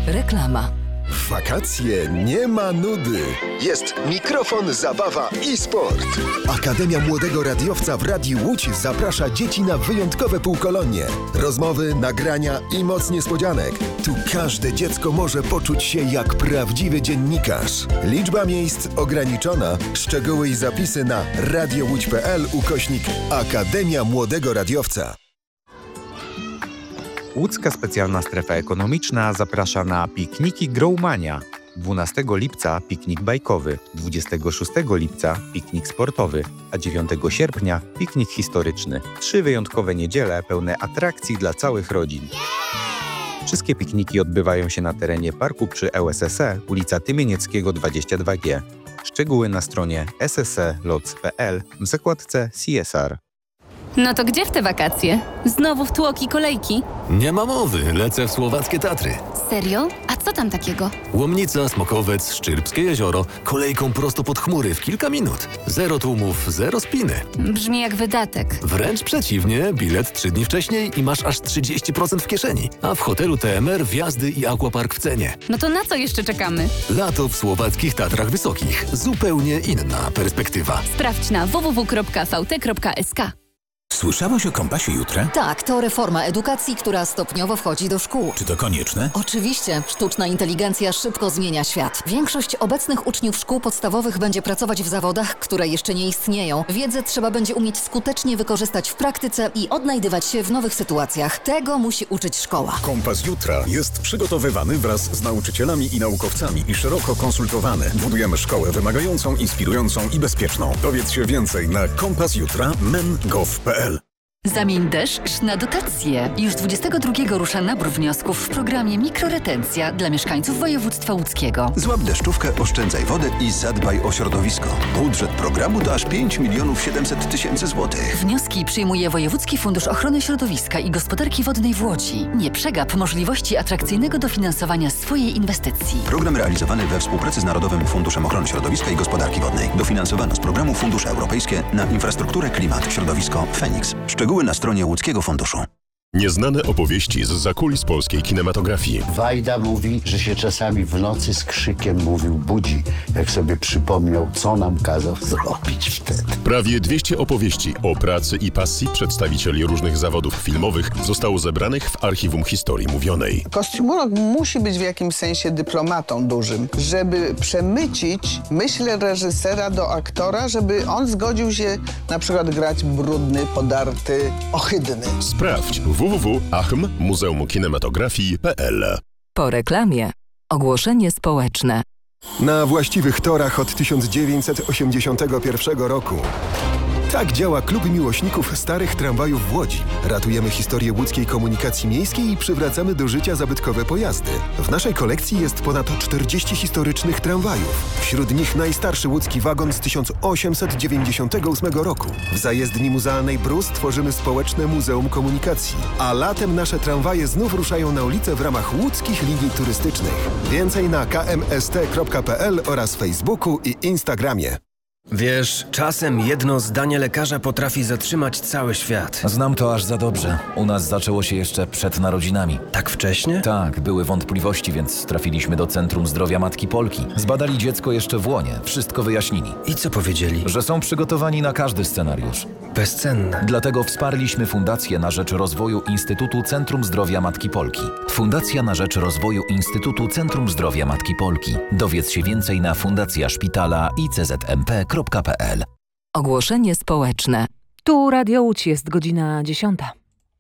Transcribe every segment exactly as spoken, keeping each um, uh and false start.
Reklama. W wakacje nie ma nudy. Jest mikrofon, zabawa i sport. Akademia Młodego Radiowca w Radiu Łódź zaprasza dzieci na wyjątkowe półkolonie. Rozmowy, nagrania i moc niespodzianek. Tu każde dziecko może poczuć się jak prawdziwy dziennikarz. Liczba miejsc ograniczona. Szczegóły i zapisy na radiołódź kropka p l ukośnik Akademia Młodego Radiowca. Łódzka Specjalna Strefa Ekonomiczna zaprasza na pikniki Growmania. dwunastego lipca piknik bajkowy, dwudziestego szóstego lipca piknik sportowy, a dziewiątego sierpnia piknik historyczny. Trzy wyjątkowe niedziele pełne atrakcji dla całych rodzin. Wszystkie pikniki odbywają się na terenie parku przy L S S E, ulica Tymienieckiego dwadzieścia dwa G. Szczegóły na stronie s s e loc kropka p l w zakładce C S R. No to gdzie w te wakacje? Znowu w tłoki kolejki? Nie ma mowy, lecę w słowackie Tatry. Serio? A co tam takiego? Łomnica, Smokowiec, Szczyrbskie jezioro, kolejką prosto pod chmury w kilka minut. Zero tłumów, zero spiny. Brzmi jak wydatek. Wręcz przeciwnie, bilet trzy dni wcześniej i masz aż trzydzieści procent w kieszeni. A w hotelu T M R wjazdy i aquapark w cenie. No to na co jeszcze czekamy? Lato w słowackich Tatrach Wysokich. Zupełnie inna perspektywa. Sprawdź na w w w kropka v t kropka s k. Słyszałeś o Kompasie Jutra? Tak, to reforma edukacji, która stopniowo wchodzi do szkół. Czy to konieczne? Oczywiście, sztuczna inteligencja szybko zmienia świat. Większość obecnych uczniów szkół podstawowych będzie pracować w zawodach, które jeszcze nie istnieją. Wiedzę trzeba będzie umieć skutecznie wykorzystać w praktyce i odnajdywać się w nowych sytuacjach. Tego musi uczyć szkoła. Kompas Jutra jest przygotowywany wraz z nauczycielami i naukowcami i szeroko konsultowany. Budujemy szkołę wymagającą, inspirującą i bezpieczną. Dowiedz się więcej na kompas jutra kropka men kropka gov kropka p l. Zamień deszcz na dotacje. Już dwudziestego drugiego rusza nabór wniosków w programie Mikroretencja dla mieszkańców województwa łódzkiego. Złap deszczówkę, oszczędzaj wodę i zadbaj o środowisko. Budżet programu to aż pięć milionów siedemset tysięcy złotych. Wnioski przyjmuje Wojewódzki Fundusz Ochrony Środowiska i Gospodarki Wodnej w Łodzi. Nie przegap możliwości atrakcyjnego dofinansowania swojej inwestycji. Program realizowany we współpracy z Narodowym Funduszem Ochrony Środowiska i Gospodarki Wodnej. Dofinansowano z programu Fundusze Europejskie na infrastrukturę, klimat, środowisko Feniks. Szczegóły na stronie Łódzkiego Funduszu. Nieznane opowieści z zakulis polskiej kinematografii. Wajda mówi, że się czasami w nocy z krzykiem mówił budzi, jak sobie przypomniał, co nam kazał zrobić wtedy. Prawie dwieście opowieści o pracy i pasji przedstawicieli różnych zawodów filmowych zostało zebranych w Archiwum Historii Mówionej. Kostiumolog musi być w jakimś sensie dyplomatą dużym, żeby przemycić myśl reżysera do aktora, żeby on zgodził się na przykład grać brudny, podarty, ohydny. Sprawdź w w w kropka achm muzeum kinematografii kropka p l. Po reklamie ogłoszenie społeczne. Na właściwych torach od tysiąc dziewięćset osiemdziesiątego pierwszego roku. Tak działa Klub Miłośników Starych Tramwajów w Łodzi. Ratujemy historię łódzkiej komunikacji miejskiej i przywracamy do życia zabytkowe pojazdy. W naszej kolekcji jest ponad czterdzieści historycznych tramwajów. Wśród nich najstarszy łódzki wagon z tysiąc osiemset dziewięćdziesiątego ósmego roku. W zajezdni muzealnej Brus tworzymy społeczne Muzeum Komunikacji. A latem nasze tramwaje znów ruszają na ulicę w ramach łódzkich linii turystycznych. Więcej na k m s t kropka p l oraz Facebooku i Instagramie. Wiesz, czasem jedno zdanie lekarza potrafi zatrzymać cały świat. Znam to aż za dobrze. U nas zaczęło się jeszcze przed narodzinami. Tak wcześnie? Tak, były wątpliwości, więc trafiliśmy do Centrum Zdrowia Matki Polki. Zbadali dziecko jeszcze w łonie, wszystko wyjaśnili. I co powiedzieli? Że są przygotowani na każdy scenariusz. Bezcenne. Dlatego wsparliśmy Fundację na rzecz rozwoju Instytutu Centrum Zdrowia Matki Polki. Fundacja na rzecz rozwoju Instytutu Centrum Zdrowia Matki Polki. Dowiedz się więcej na fundacja szpitala i c z m p kropka p l. Ogłoszenie społeczne. Tu Radio Łódź, jest godzina dziesiąta.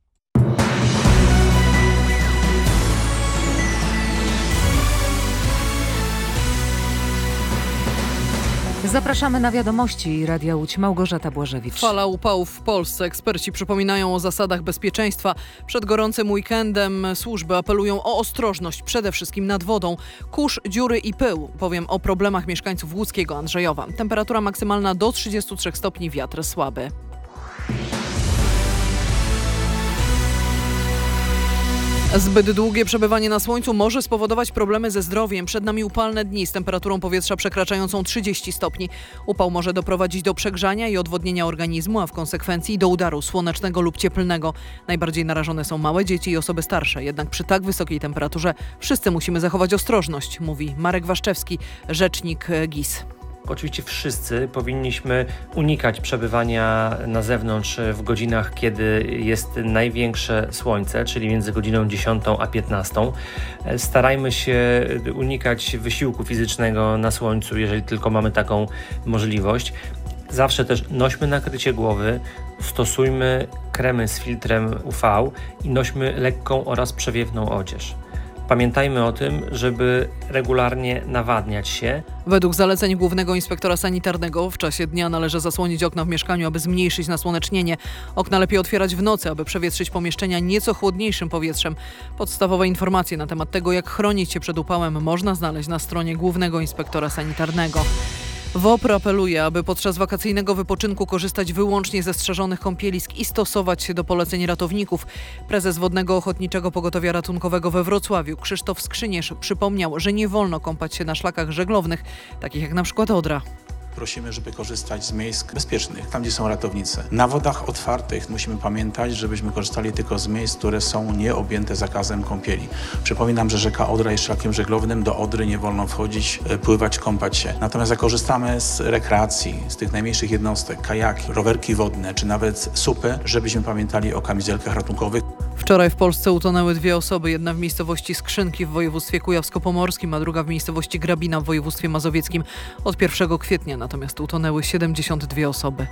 Zapraszamy na wiadomości Radia Łódź. Małgorzata Błażewicz. Fala upałów w Polsce. Eksperci przypominają o zasadach bezpieczeństwa. Przed gorącym weekendem służby apelują o ostrożność, przede wszystkim nad wodą. Kurz, dziury i pył. Powiem o problemach mieszkańców łódzkiego Andrzejowa. Temperatura maksymalna do trzydziestu trzech stopni, wiatr słaby. Zbyt długie przebywanie na słońcu może spowodować problemy ze zdrowiem. Przed nami upalne dni z temperaturą powietrza przekraczającą trzydzieści stopni. Upał może doprowadzić do przegrzania i odwodnienia organizmu, a w konsekwencji do udaru słonecznego lub cieplnego. Najbardziej narażone są małe dzieci i osoby starsze. Jednak przy tak wysokiej temperaturze wszyscy musimy zachować ostrożność, mówi Marek Waszczewski, rzecznik G I S. Oczywiście wszyscy powinniśmy unikać przebywania na zewnątrz w godzinach, kiedy jest największe słońce, czyli między godziną dziesiątą a piętnastą. Starajmy się unikać wysiłku fizycznego na słońcu, jeżeli tylko mamy taką możliwość. Zawsze też nośmy nakrycie głowy, stosujmy kremy z filtrem U V i nośmy lekką oraz przewiewną odzież. Pamiętajmy o tym, żeby regularnie nawadniać się. Według zaleceń głównego inspektora sanitarnego w czasie dnia należy zasłonić okna w mieszkaniu, aby zmniejszyć nasłonecznienie. Okna lepiej otwierać w nocy, aby przewietrzyć pomieszczenia nieco chłodniejszym powietrzem. Podstawowe informacje na temat tego, jak chronić się przed upałem, można znaleźć na stronie głównego inspektora sanitarnego. W O P R apeluje, aby podczas wakacyjnego wypoczynku korzystać wyłącznie ze strzeżonych kąpielisk i stosować się do poleceń ratowników. Prezes Wodnego Ochotniczego Pogotowia Ratunkowego we Wrocławiu, Krzysztof Skrzyniesz, przypomniał, że nie wolno kąpać się na szlakach żeglownych, takich jak na przykład Odra. Prosimy, żeby korzystać z miejsc bezpiecznych, tam gdzie są ratownicy. Na wodach otwartych musimy pamiętać, żebyśmy korzystali tylko z miejsc, które są nieobjęte zakazem kąpieli. Przypominam, że rzeka Odra jest szlakiem żeglownym, do Odry nie wolno wchodzić, pływać, kąpać się. Natomiast jak korzystamy z rekreacji, z tych najmniejszych jednostek, kajaki, rowerki wodne, czy nawet supy, żebyśmy pamiętali o kamizelkach ratunkowych. Wczoraj w Polsce utonęły dwie osoby, jedna w miejscowości Skrzynki w województwie kujawsko-pomorskim, a druga w miejscowości Grabina w województwie mazowieckim. Od pierwszego kwietnia natomiast utonęły siedemdziesiąt dwie osoby.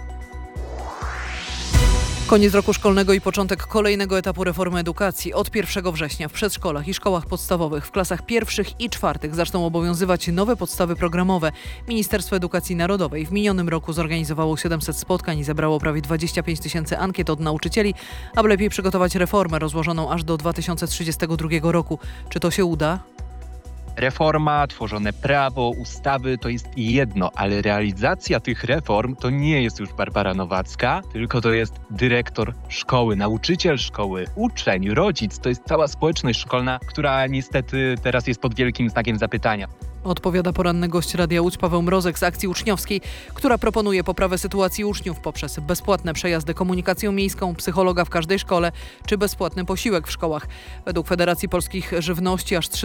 Koniec roku szkolnego i początek kolejnego etapu reformy edukacji. Od pierwszego września w przedszkolach i szkołach podstawowych w klasach pierwszych i czwartych zaczną obowiązywać nowe podstawy programowe. Ministerstwo Edukacji Narodowej w minionym roku zorganizowało siedemset spotkań i zebrało prawie dwadzieścia pięć tysięcy ankiet od nauczycieli, aby lepiej przygotować reformę rozłożoną aż do dwa tysiące trzydziestego drugiego roku. Czy to się uda? Reforma, tworzone prawo, ustawy to jest jedno, ale realizacja tych reform to nie jest już Barbara Nowacka, tylko to jest dyrektor szkoły, nauczyciel szkoły, uczeń, rodzic. To jest cała społeczność szkolna, która niestety teraz jest pod wielkim znakiem zapytania. Odpowiada poranny gość Radia Łódź Paweł Mrozek z akcji uczniowskiej, która proponuje poprawę sytuacji uczniów poprzez bezpłatne przejazdy komunikacją miejską, psychologa w każdej szkole czy bezpłatny posiłek w szkołach. Według Federacji Polskich Żywności aż